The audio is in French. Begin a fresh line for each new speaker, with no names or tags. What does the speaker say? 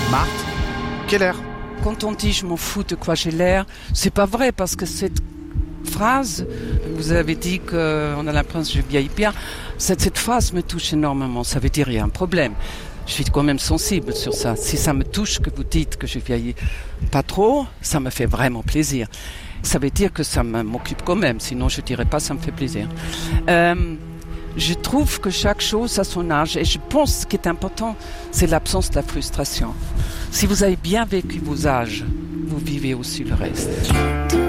Marthe, quel air?
Quand on dit « je m'en fous de quoi j'ai l'air », c'est pas vrai parce que cette phrase, vous avez dit qu'on a l'impression que je vieillis bien, cette phrase me touche énormément, ça veut dire qu'il y a un problème. Je suis quand même sensible sur ça. Si ça me touche que vous dites que je vieillis pas trop, ça me fait vraiment plaisir. Ça veut dire que ça m'occupe quand même, sinon je dirais pas ça me fait plaisir. Je trouve que chaque chose a son âge et je pense que ce qui est important, c'est l'absence de la frustration. Si vous avez bien vécu vos âges, vous vivez aussi le reste.